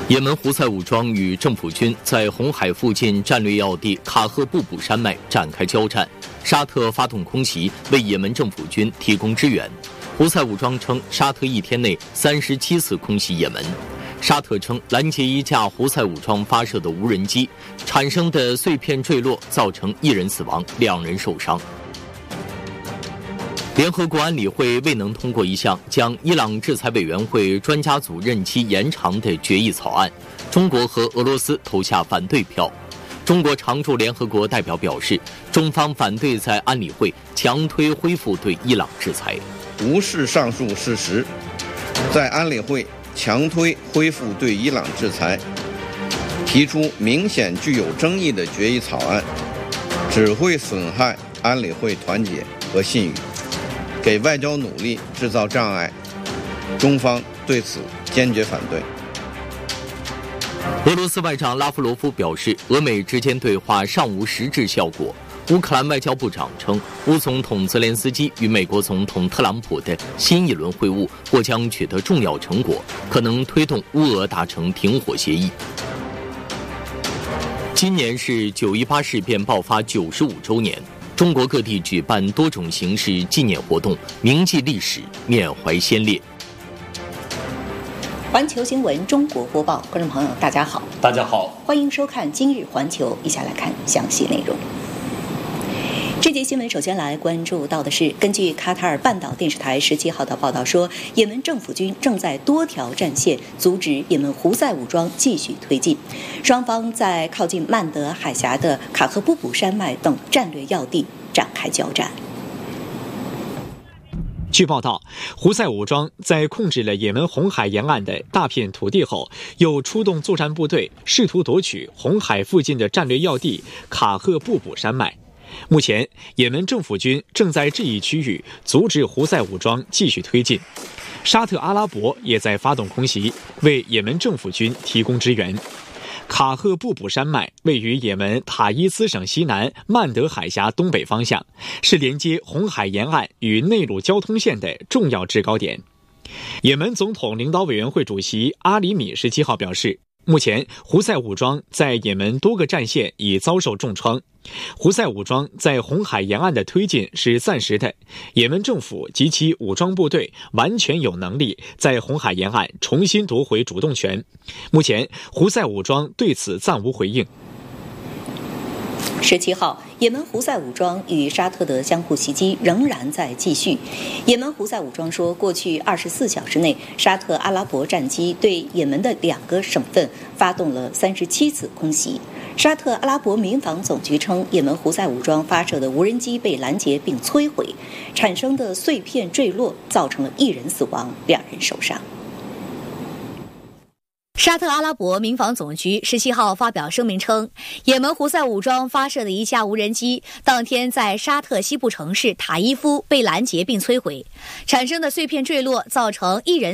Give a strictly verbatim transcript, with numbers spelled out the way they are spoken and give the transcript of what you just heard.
也门胡塞武装与政府军在红海附近战略要地卡赫布卜山脉展开交战，沙特发动空袭为也门政府军提供支援。胡塞武装称，沙特一天内三十七次空袭也门。沙特称，拦截一架胡塞武装发射的无人机，产生的碎片坠落，造成一人死亡，两人受伤。联合国安理会未能通过一项将伊朗制裁委员会专家组任期延长的决议草案，中国和俄罗斯投下反对票。中国常驻联合国代表表示，中方反对在安理会强推恢复对伊朗制裁。 无视上述事实，在安理会强推恢复对伊朗制裁，提出明显具有争议的决议草案，只会损害安理会团结和信誉，给外交努力制造障碍，中方对此坚决反对。 俄罗斯外长拉夫罗夫表示，俄美之间对话尚无实质效果。乌克兰外交部长称，乌总统泽连斯基与美国总统特朗普的新一轮会晤或将取得重要成果，可能推动乌俄达成停火协议。今年是九一八事变爆发九十五周年，中国各地举办多种形式纪念活动，铭记历史，缅怀先烈。 环球新闻中国播报，观众朋友大家好， 大家好， 欢迎收看今日环球，一起来看详细内容。这节新闻首先来关注到的是，根据卡塔尔半岛电视台十七号的报道说，也门政府军正在多条战线阻止也门胡塞武装继续推进，双方在靠近曼德海峡的卡赫布卜山脉等战略要地展开交战。 据报道，胡塞武装在控制了也门红海沿岸的大片土地后，又出动作战部队，试图夺取红海附近的战略要地卡赫布卜山脉。目前，也门政府军正在这一区域阻止胡塞武装继续推进。沙特阿拉伯也在发动空袭，为也门政府军提供支援。卡赫布卜山脉位于也门塔伊斯省西南曼德海峡东北方向，是连接红海沿岸与内陆交通线的重要制高点。也门总统领导委员会主席阿里米十七号表示，目前胡塞武装在也门多个战线已遭受重创，胡塞武装在红海沿岸的推进是暂时的，也门政府及其武装部队完全有能力在红海沿岸重新夺回主动权。目前胡塞武装对此暂无回应。 十七号，也门胡塞武装与沙特的相互袭击仍然在继续。也门胡塞武装说，过去二十四小时内，沙特阿拉伯战机对也门的两个省份发动了三十七次空袭。沙特阿拉伯民防总局称，也门胡塞武装发射的无人机被拦截并摧毁，产生的碎片坠落造成了一人死亡，两人受伤。沙特阿拉伯民防总局十七号发表声明称，也门胡塞武装发射的一架无人机当天在沙特西部城市塔伊夫被拦截并摧毁，产生的碎片坠落造成一人